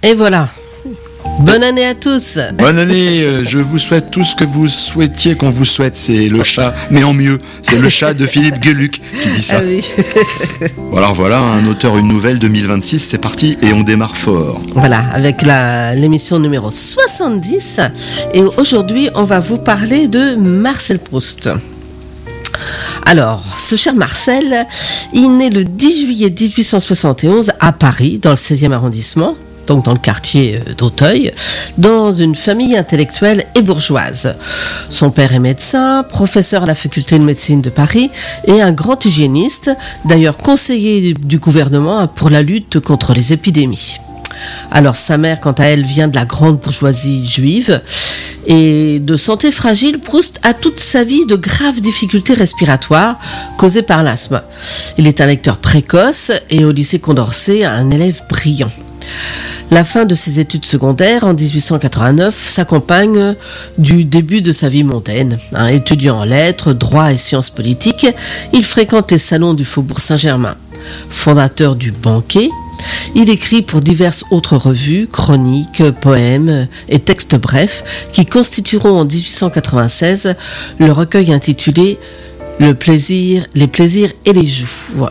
Et voilà. Bonne année à tous. Bonne année, je vous souhaite tout ce que vous souhaitiez qu'on vous souhaite. C'est le chat, mais en mieux. C'est le chat de Philippe Gueluc qui dit ça. Ah oui. Alors voilà, un auteur, une nouvelle 2026, c'est parti et on démarre fort. Voilà, avec l'émission numéro 70. Et aujourd'hui, on va vous parler de Marcel Proust. Alors, ce cher Marcel, il naît le 10 juillet 1871 à Paris, dans le 16e arrondissement, donc dans le quartier d'Auteuil, dans une famille intellectuelle et bourgeoise. Son père est médecin, professeur à la faculté de médecine de Paris et un grand hygiéniste, d'ailleurs conseiller du gouvernement pour la lutte contre les épidémies. Alors sa mère, quant à elle, vient de la grande bourgeoisie juive et de santé fragile, Proust a toute sa vie de graves difficultés respiratoires causées par l'asthme. Il est un lecteur précoce et au lycée Condorcet, un élève brillant. La fin de ses études secondaires en 1889 s'accompagne du début de sa vie mondaine. Étudiant en lettres, droit et sciences politiques, il fréquente les salons du Faubourg Saint-Germain. Fondateur du Banquet, il écrit pour diverses autres revues, chroniques, poèmes et textes brefs qui constitueront en 1896 le recueil intitulé Les plaisirs et les joues.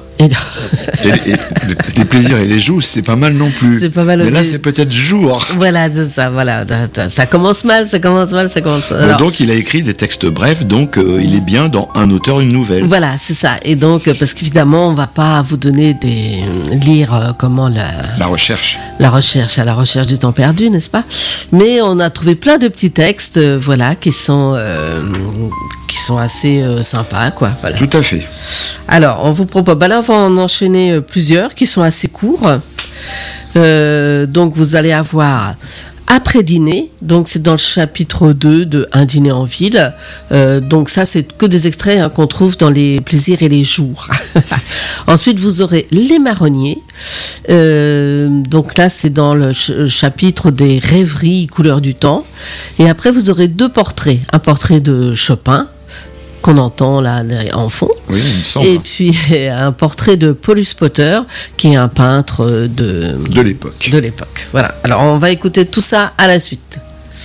Les plaisirs et les joues, c'est pas mal non plus. C'est pas mal. Mais là, c'est peut-être jour. Voilà, c'est ça, voilà. Ça commence mal. Alors, donc, il a écrit des textes brefs, donc il est bien dans Un auteur, une nouvelle. Voilà, c'est ça. Et donc, parce qu'évidemment, on va pas vous donner lire La recherche. La recherche, à la recherche du temps perdu, n'est-ce pas? Mais on a trouvé plein de petits textes, qui sont assez sympas, quoi. Voilà. Tout à fait. Alors, on vous propose, là, on va en enchaîner plusieurs qui sont assez courts. Donc, vous allez avoir Après dîner, donc c'est dans le chapitre 2 de Un dîner en ville. Donc ça, c'est que des extraits qu'on trouve dans les plaisirs et les jours. Ensuite, vous aurez Les marronniers. Donc là, c'est dans le chapitre des rêveries couleurs du temps. Et après, vous aurez 2 portraits. Un portrait de Chopin, qu'on entend là en fond. Oui, il me semble. Et puis un portrait de Paulus Potter, qui est un peintre de l'époque. Voilà. Alors on va écouter tout ça à la suite.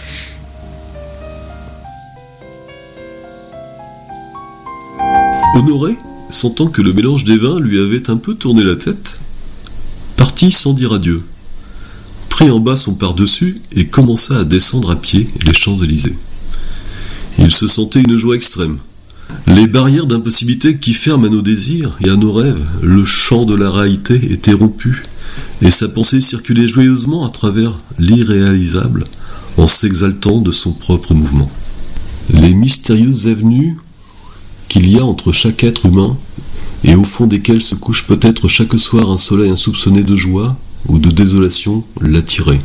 Honoré, sentant que le mélange des vins lui avait un peu tourné la tête, partit sans dire adieu, prit en bas son par-dessus et commença à descendre à pied les Champs-Élysées. Il se sentait une joie extrême. Les barrières d'impossibilité qui ferment à nos désirs et à nos rêves, le champ de la réalité était rompu, et sa pensée circulait joyeusement à travers l'irréalisable, en s'exaltant de son propre mouvement. Les mystérieuses avenues qu'il y a entre chaque être humain, et au fond desquelles se couche peut-être chaque soir un soleil insoupçonné de joie ou de désolation, l'attiraient.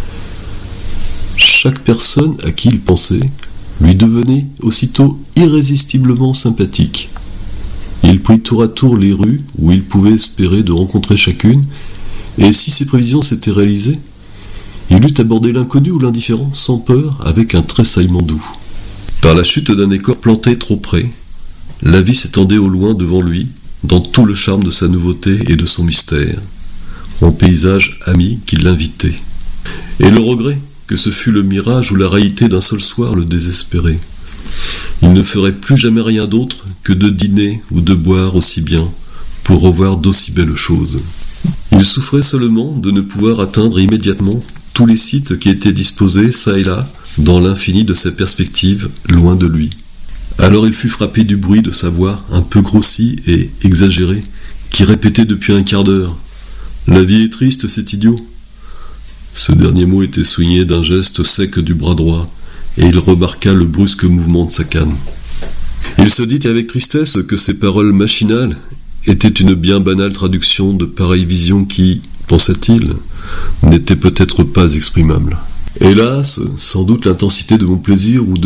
Chaque personne à qui il pensait lui devenait aussitôt irrésistiblement sympathique. Il prit tour à tour les rues où il pouvait espérer de rencontrer chacune, et si ses prévisions s'étaient réalisées, il eût abordé l'inconnu ou l'indifférent sans peur, avec un tressaillement doux. Par la chute d'un décor planté trop près, la vie s'étendait au loin devant lui, dans tout le charme de sa nouveauté et de son mystère, en paysage ami qui l'invitait. Et le regret que ce fût le mirage ou la réalité d'un seul soir le désespérait. Il ne ferait plus jamais rien d'autre que de dîner ou de boire aussi bien pour revoir d'aussi belles choses. Il souffrait seulement de ne pouvoir atteindre immédiatement tous les sites qui étaient disposés çà et là dans l'infini de ses perspectives loin de lui. Alors il fut frappé du bruit de sa voix un peu grossie et exagérée qui répétait depuis un quart d'heure « La vie est triste, c'est idiot ». Ce dernier mot était souligné d'un geste sec du bras droit, et il remarqua le brusque mouvement de sa canne. Il se dit avec tristesse que ces paroles machinales étaient une bien banale traduction de pareilles visions qui, pensa-t-il, n'étaient peut-être pas exprimables. Hélas, sans doute l'intensité de mon plaisir ou de